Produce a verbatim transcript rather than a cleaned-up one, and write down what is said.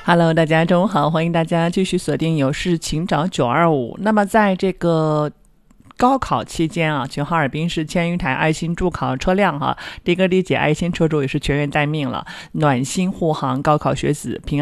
Hello， 大家中午好，欢迎大家继续锁定有事请找九二五。那么在这个高考期间啊，全哈尔滨市千余台爱心助考车辆哈、啊，的哥的姐爱心车主也是全员待命了，暖心护航高考学子平安。